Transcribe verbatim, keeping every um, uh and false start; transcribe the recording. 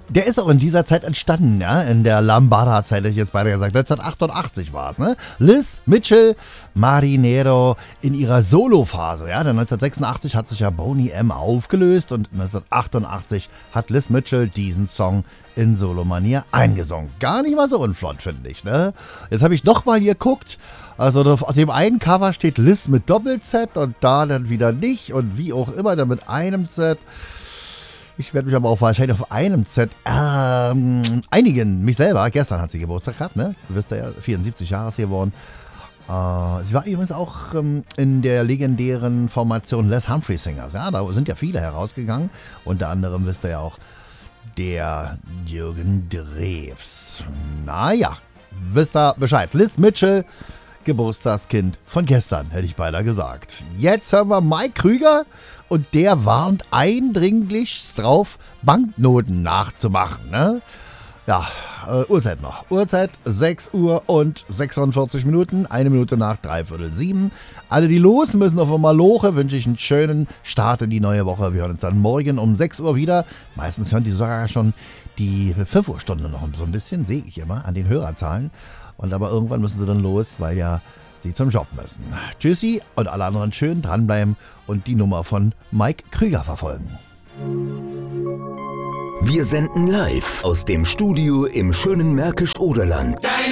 Der ist auch in dieser Zeit entstanden, ja, in der Lambada-Zeit, hätte ich jetzt beide gesagt. neunzehnhundertachtundachtzig war es, ne? Liz Mitchell Marinero in ihrer Solo-Phase, ja. Denn neunzehnhundertsechsundachtzig hat sich ja Boney M. aufgelöst und neunzehnhundertachtundachtzig hat Liz Mitchell diesen Song in Solo-Manier eingesungen. Gar nicht mal so unflott, finde ich, ne? Jetzt habe ich nochmal hier geguckt. Also auf dem einen Cover steht Liz mit Doppel-Z und da dann wieder nicht und wie auch immer, dann mit einem Z. Ich werde mich aber auch wahrscheinlich auf einem Z ähm, einigen. Mich selber, gestern hat sie Geburtstag gehabt, ne? Du bist ja vierundsiebzig Jahre geworden. Äh, sie war übrigens auch ähm, in der legendären Formation Les Humphrey Singers. Ja, da sind ja viele herausgegangen. Unter anderem wisst ihr ja auch der Jürgen Drews. Naja, wisst ihr Bescheid. Liz Mitchell, Geburtstagskind von gestern, hätte ich beinahe gesagt. Jetzt hören wir Mike Krüger und der warnt eindringlich drauf, Banknoten nachzumachen. Ne? Ja, äh, Uhrzeit noch. Uhrzeit sechs Uhr und sechsundvierzig Minuten, eine Minute nach dreiviertel sieben. Alle, die los müssen auf Maloche, wünsche ich einen schönen Start in die neue Woche. Wir hören uns dann morgen um sechs Uhr wieder. Meistens hören die sogar schon die fünf Uhr Stunde noch so ein bisschen, sehe ich immer an den Hörerzahlen. Und aber irgendwann müssen sie dann los, weil ja sie zum Job müssen. Tschüssi und alle anderen schön dranbleiben und die Nummer von Mike Krüger verfolgen. Wir senden live aus dem Studio im schönen Märkisch-Oderland.